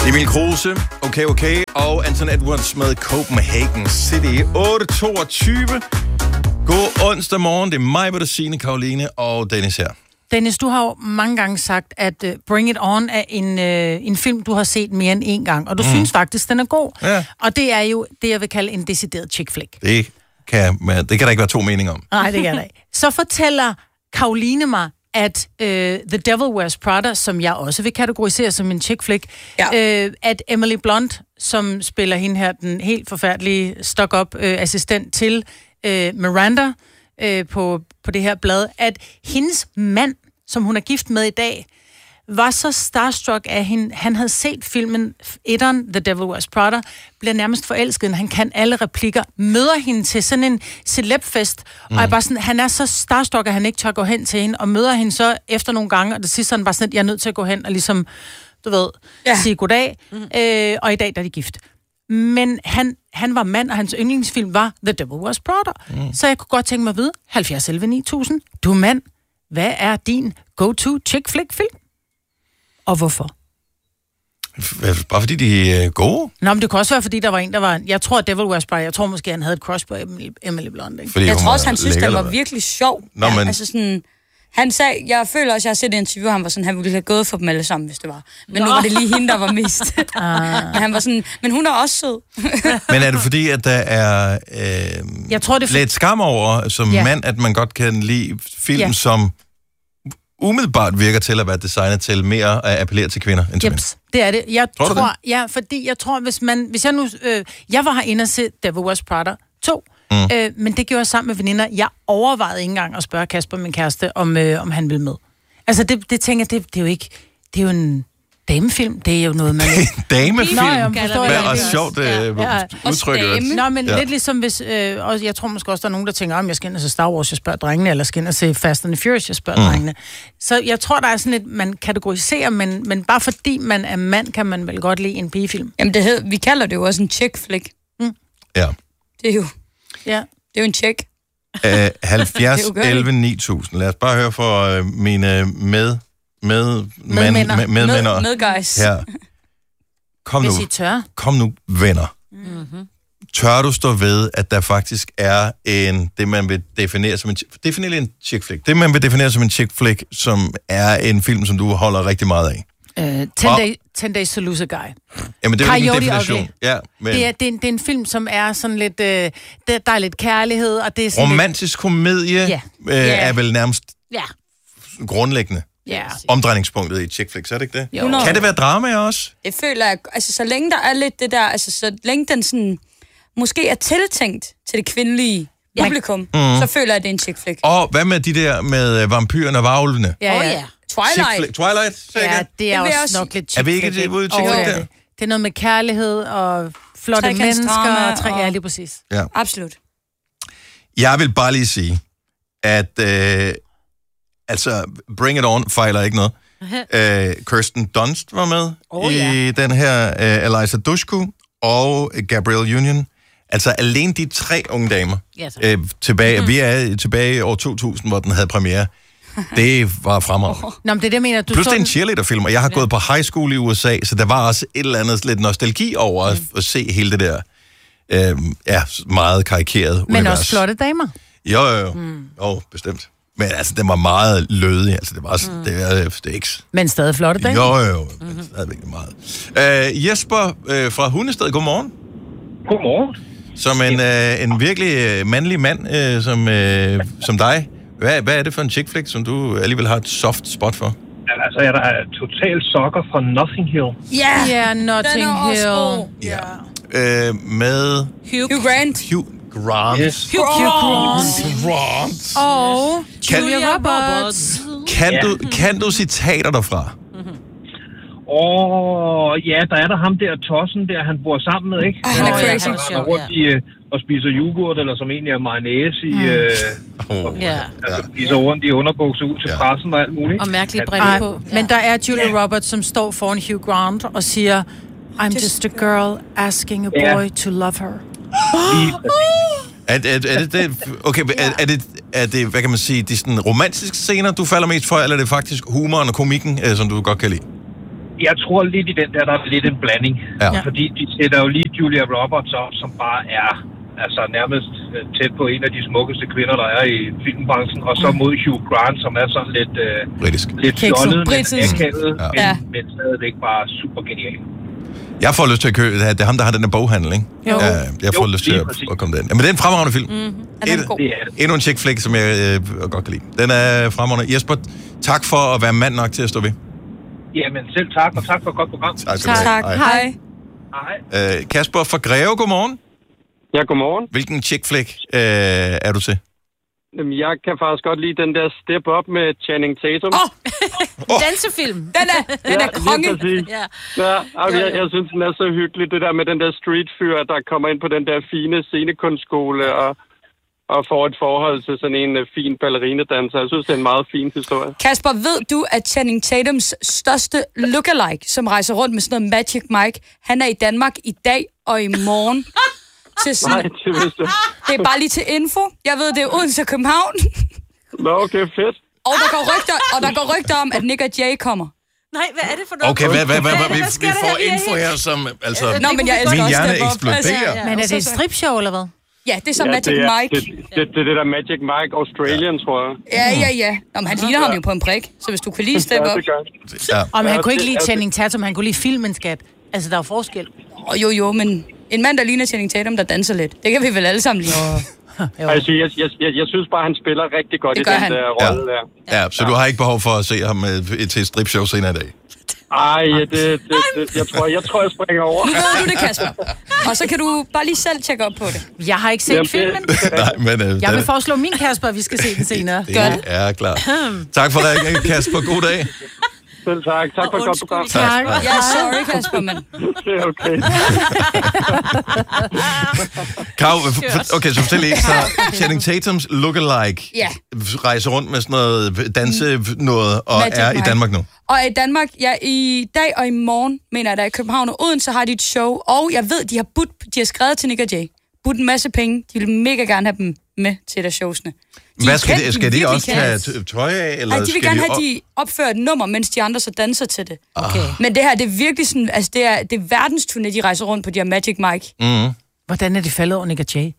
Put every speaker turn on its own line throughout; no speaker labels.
Emil Kruse, okay, og Anton Edwards med Copenhagen City. 8:22. God onsdag morgen, det er mig, Signe, Karoline og Dennis her.
Dennis, du har jo mange gange sagt, at Bring It On er en film, du har set mere end en gang, og du synes faktisk, den er god.
Ja.
Og det er jo det, jeg vil kalde en decideret chick flick.
Det kan der ikke være to meninger om.
Nej, det kan der ikke. Så fortæller Karoline mig, at The Devil Wears Prada, som jeg også vil kategorisere som en chick flick, at Emily Blunt, som spiller hende her, den helt forfærdelige stock-up assistent til Miranda på det her blad, at hendes mand, som hun er gift med i dag, var så starstruck af hende. Han havde set filmen, etteren, The Devil Wears Prada, bliver nærmest forelsket, han kan alle replikker, møder hende til sådan en celebfest, og er bare sådan, han er så starstruck, at han ikke tør gå hen til hende, og møder hende så efter nogle gange, og det sidste sådan bare sådan, at jeg er nødt til at gå hen og ligesom, du ved, sige goddag, og i dag der er de gift. Men han var mand, og hans yndlingsfilm var The Devil Wears Prada. Så jeg kunne godt tænke mig at vide, 70 11 9000, du er mand, hvad er din go-to chick flick film? Og hvorfor?
Bare fordi de er gode?
Nå, men det kunne også være, fordi der var en, der var... Jeg tror, Devil Wears Prada, jeg tror måske, han havde et crush på Emily Blunt, ikke?
Jeg tror også, han synes, den var virkelig sjov.
Nå, men...
Altså sådan... Han sagde, jeg føler også, jeg har set et interview, han var sådan, han ville have gået for dem alle sammen, hvis det var. Men nu var det lige hende, der var mest. Men han var sådan, men hun er også sød.
Men er det fordi, at der er
jeg tror, det
lidt skam over som mand, at man godt kan lide film, som umiddelbart virker til at være designet til mere at appellere til kvinder end til mænd?
Det er det. Jeg tror
det?
Ja, fordi jeg tror, hvis jeg nu... jeg var herinde og se Devil Wears Prada 2, men det gjorde jeg sammen med veninder. Jeg overvejede ikke engang at spørge Kasper, min kæreste, om han ville med. Altså, det tænker jeg, det er jo ikke... Det er jo en damefilm. Det er jo noget, man...
Damefilm?
Hvad
og sjovt udtrykket.
Nå, men lidt ligesom hvis... og jeg tror måske også, der er nogen, der tænker, om jeg skal ind og se Star Wars, jeg spørger drengene, eller skal ind og se Fast and the Furious, jeg spørger drengene. Så jeg tror, der er sådan et, man kategoriserer, men bare fordi man er mand, kan man vel godt lide en pigefilm.
Jamen, vi kalder det jo også en chick flick.
Ja.
Det er jo...
Ja.
Det er jo en check.
70 11 9000. Lad os bare høre for mine
medguys.
Her. Kom nu.
Hvis I tør.
Kom nu, venner. Tør du stå ved, at der faktisk er det man vil definere som en chick flick. Det man vil definere som en chick flick, som er en film, som du holder rigtig meget af.
10 Days to Lose a Guy.
Jamen, det er jo en definition. Ja, men...
det er en film, som er sådan lidt... der er lidt kærlighed, og det er sådan
romantisk komedie er vel nærmest grundlæggende omdrejningspunktet i chick flicks, er det ikke det?
Jo.
Kan det være drama også?
Det føler jeg... Altså, så længe der er lidt det der... Altså, så længe den sådan... Måske er tiltænkt til det kvindelige publikum, så føler jeg, at det er en chick flick.
Og hvad med de der med vampyrerne og varulvene?
Ja.
Twilight,
sikkert?
Ja, det er også nok lidt chick flick.
Er vi ikke ude i chick flick der?
Det er noget med kærlighed og flotte mennesker. Ja, lige præcis.
Ja.
Absolut.
Jeg vil bare lige sige, at Bring It On fejler ikke noget. Kirsten Dunst var med i den her, Eliza Dushku og Gabrielle Union. Altså alene de 3 unge damer tilbage. Vi er tilbage i år 2000, hvor den havde premiere. Det var fremragende.
Nå, men det der mener du.
Plus det er en cheerleaderfilm, og jeg har gået på high school i USA, så der var også et eller andet lidt nostalgi over at se hele det der meget karikerede univers.
Men også flotte damer.
Jo, bestemt. Men altså, den var meget lødig. Altså, det var sådan, det er ikke...
Men stadig flotte damer.
Jo, stadigvæk meget. Jesper fra Hundested, godmorgen.
Godmorgen.
Som en virkelig mandlig mand, som dig. Hvad er det for en chick flick, som du alligevel har et soft spot for?
Altså, jeg er total sokker fra Notting Hill.
Ja, Notting Hill.
Ja. Med...
Hugh Grant.
Hugh Grant.
Yes.
Hugh Grant. Og Julia Roberts.
Kan du citater derfra?
Ja, der er der ham der tossen der, han bor sammen med, ikke?
Han er crazy.
Han er rundt og spiser yoghurt, eller som egentlig er mayonnaise i... Altså spiser rundt i underbukser ud til pressen og alt muligt.
Og mærkeligt briller på.
Men der er Julia Roberts, som står foran Hugh Grant og siger, I'm just a girl asking a boy to love her.
Er det, hvad kan man sige, de sådan romantiske scener, du falder mest for, eller er det faktisk humoren og komikken, som du godt kan lide?
Jeg tror lidt i den der er lidt en blanding.
Ja.
Fordi de sætter jo lige Julia Roberts op, som bare er altså nærmest tæt på en af de smukkeste kvinder, der er i filmbranchen. Og så mod Hugh Grant, som er sådan lidt...
britisk.
Lidt fjollet, lidt akavet, men stadigvæk bare super genial.
Jeg får lyst til at købe... Det er ham, der har den der boghandel, ikke?
Jo.
Jeg får lyst til at komme derind. Men det er en fremragende film. Endnu en chick flick, som jeg godt kan lide. Den er fremragende. Jesper, tak for at være mand nok til at stå ved.
Jamen selv tak, og tak for et godt program.
Tak.
Hej.
Kasper fra Greve, godmorgen.
Ja, godmorgen.
Hvilken chick flick er du til?
Jamen, jeg kan faktisk godt lide den der Step Up med Channing Tatum.
Dansefilm. Den er konge.
Jeg synes, den er så hyggelig, det der med den der streetfyr, der kommer ind på den der fine scenekunstskole og får et forhold til sådan en fin ballerinadanser. Jeg synes, det er en meget fin historie.
Kasper, ved du, at Channing Tatums største lookalike, som rejser rundt med sådan noget Magic Mike, han er i Danmark i dag og i morgen?
Nej, det vidste jeg.
Det er bare lige til info. Jeg ved, det er Odense og København.
Nå, okay, fedt.
Og der går rygter om, at Nick og Jay kommer.
Nej, hvad er det for noget?
Okay, vi får info her, som... Altså,
Nå, men jeg elsker
min
også
hjerne
Step Up.
eksploderer.
Men er det et stripshow, eller hvad?
Ja, det er så Magic Mike.
Det er det der Magic Mike Australian, tror jeg.
Ja. Nå, men han ligner ham jo på en prik, så hvis du kan lide Step Up.
Og han kunne ikke lide Channing Tatum, han kunne lide filmen, skat. Altså, der er forskel.
Jo, men en mand, der ligner Channing Tatum, der danser lidt. Det kan vi vel alle sammen lide.
Altså, jeg synes bare, han spiller rigtig godt i den der rolle der.
Ja, så du har ikke behov for at se ham til et stripshow senere i dag?
Ej, jeg tror, jeg springer over.
Nu ved du det, Kasper. Og så kan du bare lige selv tjekke op på det.
Jeg har ikke set filmen.
Nej, men...
Jeg vil foreslå min Kasper, at vi skal se den senere.
Det er klart. Tak for det, Kasper. God dag.
Selv tak. Tak for et godt program.
Tak.
Ja, sorry, Kasper, men...
Det er okay.
Okay, så fortæl lige. Så Channing Tatums lookalike rejser rundt med sådan noget danse-noget, og
Magic
er
Mike.
i Danmark nu.
Og i Danmark, i dag og i morgen, mener jeg, der i København og Odense har de et show, og jeg ved, de har skrevet til Nick og Jay. Budt en masse penge. De vil mega gerne have dem med til deres showsene.
Hvad skal de også tage tøj af? Eller
de vil gerne have, at de opfører et nummer, mens de andre så danser til det.
Okay.
Men det her, det er virkelig sådan, altså det er verdensturné, de rejser rundt på de her Magic Mike.
Mm.
Hvordan er de faldet over Nick og Jay?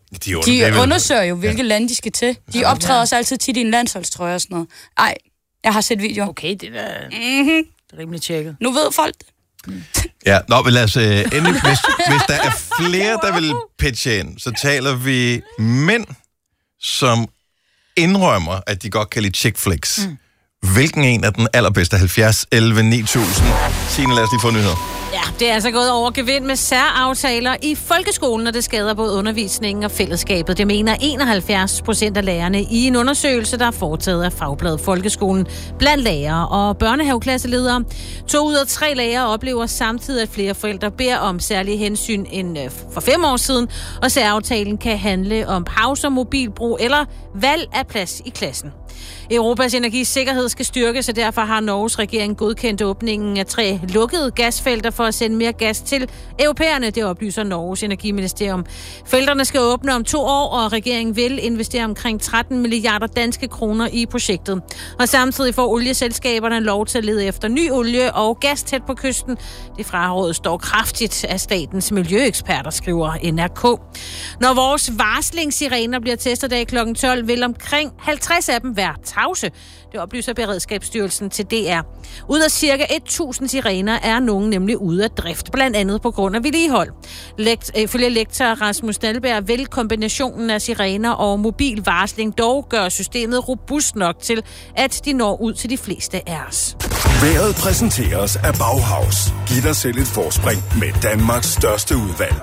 De undersøger jo, hvilke lande de skal til. De optræder også altid tit i en landsholdstrøje og sådan noget. Ej, jeg har set videoer.
Okay, det er det er rimelig tjekket.
Nu ved folk det.
Ja, men lad os endelig, hvis der er flere, der vil pitche ind, så taler vi mænd, som indrømmer, at de godt kan lide chick flicks. Hvilken en er den allerbedste? 70, 11, 9000. Signe, lad os lige få nyheder.
Ja, det er altså gået over gevind med særaftaler i folkeskolen, og det skader både undervisningen og fællesskabet. Det mener 71% af lærerne i en undersøgelse, der er foretaget af Fagbladet Folkeskolen blandt lærere og børnehaveklasseledere. 2 ud af 3 lærere oplever samtidig, at flere forældre beder om særlige hensyn end for 5 år siden, og særaftalen kan handle om pauser, mobilbrug eller valg af plads i klassen. Europas energisikkerhed skal styrkes, og derfor har Norges regering godkendt åbningen af 3 lukkede gasfelter for at sende mere gas til europæerne, det oplyser Norges energiministerium. Felterne skal åbne om 2 år, og regeringen vil investere omkring 13 milliarder danske kroner i projektet. Og samtidig får olieselskaberne lov til at lede efter ny olie og gas tæt på kysten. Det frarådes dog kraftigt af statens miljøeksperter, skriver NRK. Når vores varslingssirener bliver testet dag kl. 12, vil omkring 50 af dem være tavse. Det oplyser Beredskabsstyrelsen til DR. Ud af ca. 1.000 sirener er nogen nemlig ude af drift, blandt andet på grund af vedligehold. Ifølge lektor Rasmus Dahlberg vil kombinationen af sirener og mobil varsling dog gøre systemet robust nok til, at de når ud til de fleste af os.
Vejret præsenteres af Bauhaus. Giv dig selv et forspring med Danmarks største udvalg.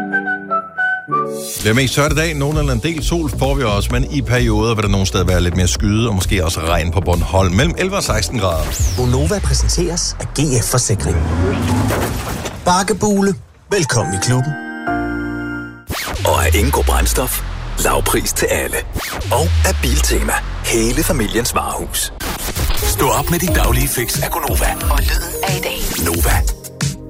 Det er mest tørt i dag. Nogle eller en del sol får vi også, men i perioder vil der nogle steder være lidt mere skyde, og måske også regn på Bornholm mellem 11 og 16 grader.
Gonova præsenteres af GF Forsikring. Bakkebule. Velkommen i klubben.
Og af Ingo Brændstof. Lavpris til alle. Og af Biltema. Hele familiens varehus. Stå op med dit daglige fix af Gonova.
Og lyden af i dag.
Nova.